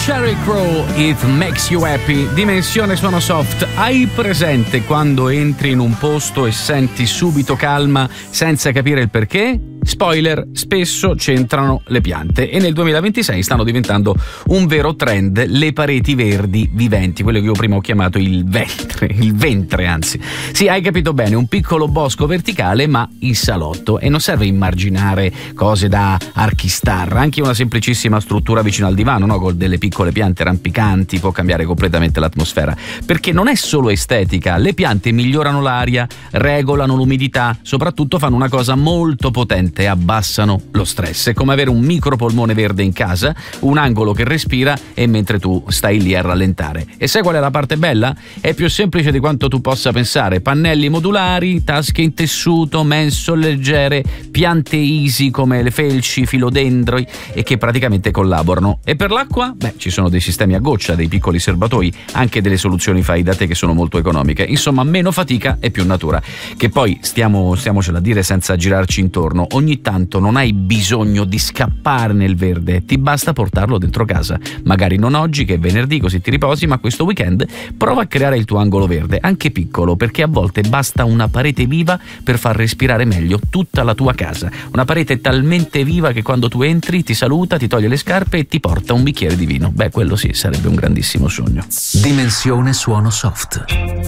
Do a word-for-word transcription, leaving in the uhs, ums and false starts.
Sheryl Crow, It Makes You Happy. Dimensione suono soft. Hai presente quando entri in un posto e senti subito calma senza capire il perché? Spoiler, spesso c'entrano le piante e nel duemilaventisei stanno diventando un vero trend le pareti verdi viventi, quello che io prima ho chiamato il ventre, il ventre anzi. Sì, hai capito bene, un piccolo bosco verticale ma in salotto, e non serve immaginare cose da archistar, anche una semplicissima struttura vicino al divano, no? Con delle piccole piante rampicanti può cambiare completamente l'atmosfera, perché non è solo estetica, le piante migliorano l'aria, regolano l'umidità, soprattutto fanno una cosa molto potente: abbassano lo stress. È come avere un micropolmone verde in casa, un angolo che respira e mentre tu stai lì a rallentare. E sai qual è la parte bella? È più semplice di quanto tu possa pensare. Pannelli modulari, tasche in tessuto, mensole leggere, piante easy come le felci, filodendroi, e che praticamente collaborano. E per l'acqua? Beh, ci sono dei sistemi a goccia, dei piccoli serbatoi, anche delle soluzioni fai da te che sono molto economiche. Insomma, meno fatica e più natura. Che poi stiamo stiamocela a dire senza girarci intorno, ogni tanto non hai bisogno di scappare nel verde, ti basta portarlo dentro casa. Magari non oggi che è venerdì così ti riposi, ma questo weekend prova a creare il tuo angolo verde, anche piccolo, perché a volte basta una parete viva per far respirare meglio tutta la tua casa. Una parete talmente viva che quando tu entri ti saluta, ti toglie le scarpe e ti porta un bicchiere di vino. Beh, quello sì, sarebbe un grandissimo sogno. Dimensione suono soft.